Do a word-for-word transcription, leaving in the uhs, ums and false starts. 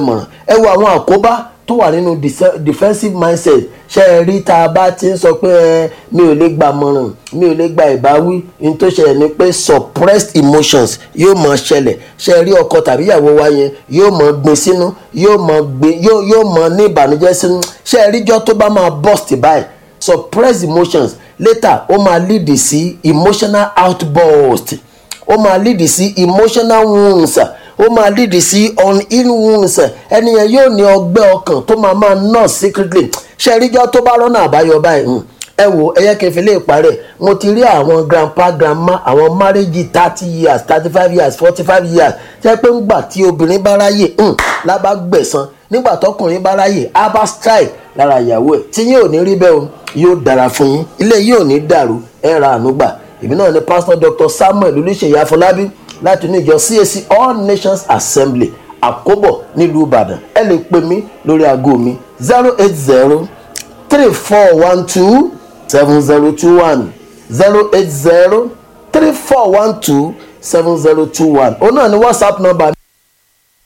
ìmọ̀ràn ẹ wo àwọn àkóbá tó wà nínú defensive mindset. ṣe é rí tá a bá ti ń sọ pé ẹ mi ò lè gba mọ̀ràn mi ò lè gba ìbáwí ní tó ṣẹlẹ̀ ni pé suppressed emotions yóò máa ṣẹlẹ̀. ṣe é rí ọkọ tàbí ìyàwó wa yẹn yóò máa gbin sínú yóò máa gbin yóò yóò máa ní ìbànújẹ́ sínú. ṣe é rí jọ́ tó bá máa burst by suppressed emotions later ó máa lead sí emotional outburst ó máa lead sí emotional wounds ó máa lead sí unhealed wounds. ẹni yẹn yóò ní ọgbẹ́ ọkàn tó máa máa nurse secretly. ṣe ríjọ́ tó bá rọ́nà àbáyọ báyìí ẹ wo ẹyẹ kí n fi lè parẹ́. mo ti rí àwọn grandpa grandma àwọn marriage thirty years thirty five years forty five years jẹ́ pé ńgbà tí obìnrin bá ráyè lábá gbẹ̀san nígbà tọkùnrin bá ráyè á bá strike lára ìyàwó ẹ̀. tí yóò ní rí bẹ́ẹ̀ o yóò dára fún yín ilé yóò ní dàrú ẹ ra àánú gbà. èmi náà ni pastor Doctor Samuel Olúṣèyí Afọlábí láti inú ìjọ C A C All Nations Assembly Àkóbọ̀ nílùú Ìbàdàn. ẹ lè pè mí lórí aago mi zero eight zero three four one two seven zero two one zero eight zero three four one two seven zero two one. òun náà ni WhatsApp number.